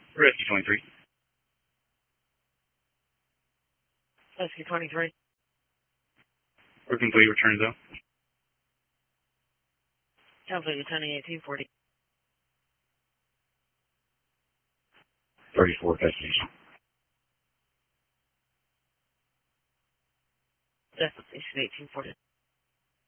Rescue 23. Rescue 23. We're complete. Return zone. Complete attending 1840. 34 destination. Destination 1840.